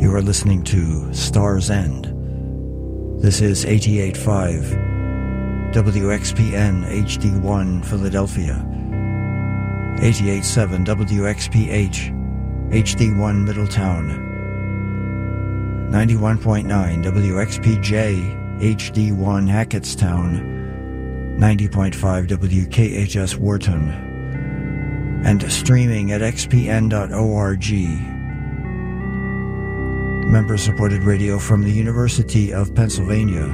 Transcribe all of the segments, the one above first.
You are listening to Star's End. This is 88.5 WXPN HD1 Philadelphia, 88.7 WXPH HD1 Middletown, 91.9 WXPJ HD1 Hackettstown, 90.5 WKHS Wharton, and streaming at xpn.org. Member-supported radio from the University of Pennsylvania.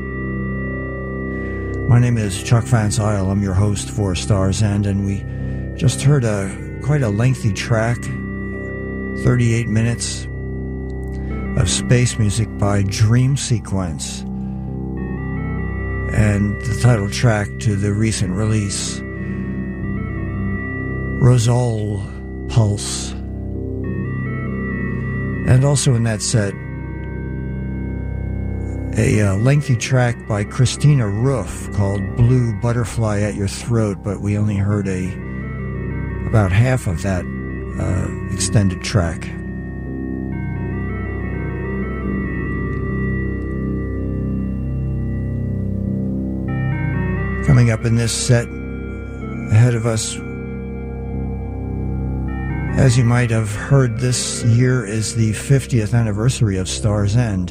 My name is Chuck Van Zyl. I'm your host for Star's End, and we just heard quite a lengthy track, 38 minutes of space music by Dream Sequence, and the title track to the recent release, Rosol Pulse. And also in that set, a lengthy track by Christina Roof called Blue Butterfly at Your Throat, but we only heard about half of that extended track. Coming up in this set, ahead of us, as you might have heard, this year is the 50th anniversary of Star's End.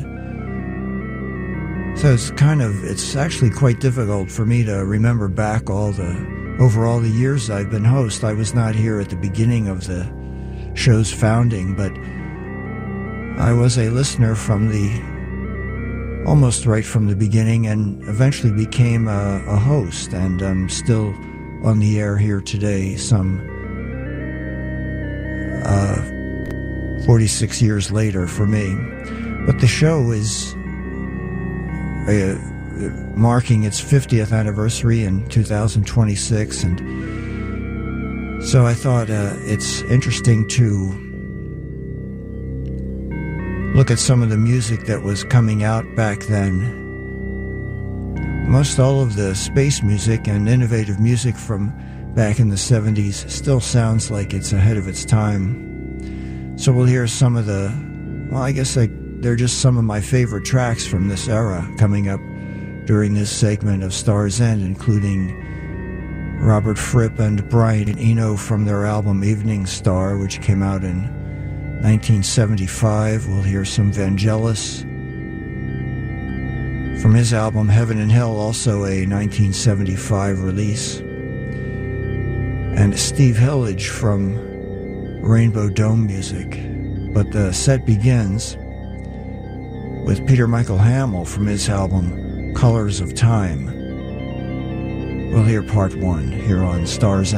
So it's actually quite difficult for me to remember back over all the years I've been host. I was not here at the beginning of the show's founding, but I was a listener almost right from the beginning, and eventually became a host, and I'm still on the air here today, some 46 years later for me. But the show is marking its 50th anniversary in 2026, and so I thought it's interesting to look at some of the music that was coming out back then. Most all of the space music and innovative music from back in the 70s still sounds like it's ahead of its time. So we'll hear some of they're just some of my favorite tracks from this era coming up during this segment of Star's End, including Robert Fripp and Brian Eno from their album Evening Star, which came out in 1975. We'll hear some Vangelis from his album Heaven and Hell, also a 1975 release, and Steve Hillage from Rainbow Dome Music. But the set begins with Peter Michael Hamel from his album Colors of Time. We'll hear part one here on Star's